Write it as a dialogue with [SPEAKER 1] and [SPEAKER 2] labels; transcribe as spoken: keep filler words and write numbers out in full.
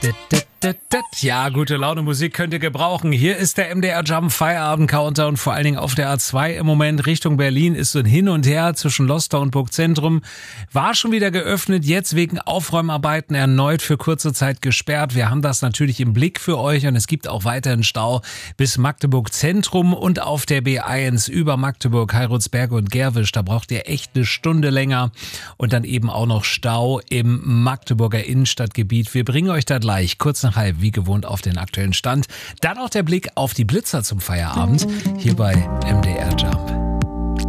[SPEAKER 1] Ja, gute Laune Musik könnt ihr gebrauchen. Hier ist der M D R Jump Feierabend Counter und vor allen Dingen auf der A zwei im Moment Richtung Berlin ist so ein Hin und Her zwischen Loster und Burgzentrum. War schon wieder geöffnet, jetzt wegen Aufräumarbeiten erneut für kurze Zeit gesperrt. Wir haben das natürlich im Blick für euch und es gibt auch weiterhin Stau bis Magdeburg Zentrum und auf der B eins über Magdeburg, Heiratsberge und Gerwisch. Da braucht ihr echt eine Stunde länger und dann eben auch noch Stau im Magdeburger Innenstadtgebiet. Wir bringen euch da gleich kurz nach halb wie gewohnt auf den aktuellen Stand. Dann auch der Blick auf die Blitzer zum Feierabend hier bei M D R Jump.